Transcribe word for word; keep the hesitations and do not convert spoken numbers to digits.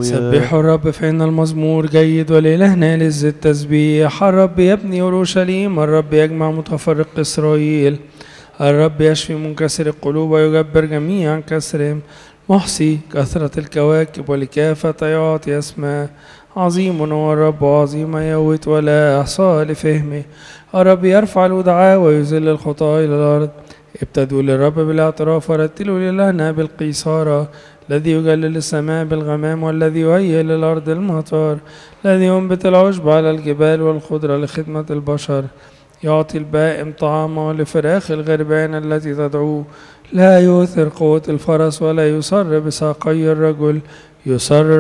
سبحوا الرب فإن المزمور جيد ولإلهنا لذ التسبيح. الرب يبني أورشليم، الرب يجمع متفرق إسرائيل. الرب يشفي منكسر القلوب ويجبر جميع كسرهم. محصي كثرة الكواكب ولكافة يعطي أسماء. عظيم هو الرب وعظيم يوت ولا إحصاء لفهمه. الرب يرفع الودعاء ويذل الخطاة إلى الأرض. ابتدوا للرب بالاعتراف ورتلوا لإلهنا بالقيصارة. الذي يجلل السماء بالغمام والذي يهيئ للأرض المطر. الذي ينبت العشب على الجبال والخضرة لخدمة البشر. يعطي البائم طعامه لفراخ الغربان التي تدعوه. لا يؤثر قوة الفرس ولا يسر بساقي الرجل. يسر